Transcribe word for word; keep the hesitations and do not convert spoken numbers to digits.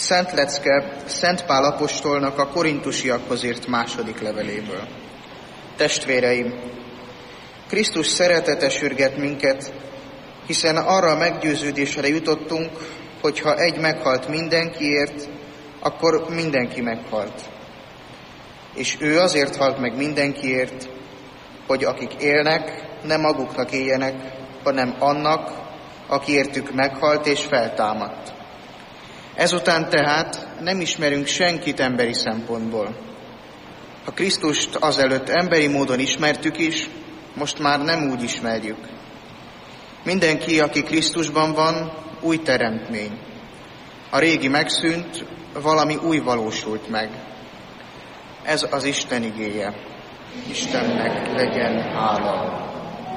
Szent lecke Szent Pál apostolnak a korintusiakhoz írt második leveléből. Testvéreim, Krisztus szeretete sürget minket, hiszen arra a meggyőződésre jutottunk, hogy ha egy meghalt mindenkiért, akkor mindenki meghalt. És ő azért halt meg mindenkiért, hogy akik élnek, nem maguknak éljenek, hanem annak, aki értük meghalt és feltámadt. Ezután tehát nem ismerünk senkit emberi szempontból. Ha Krisztust azelőtt emberi módon ismertük is, most már nem úgy ismerjük. Mindenki, aki Krisztusban van, új teremtmény. A régi megszűnt, valami új valósult meg. Ez az Isten igéje. Istennek legyen hála.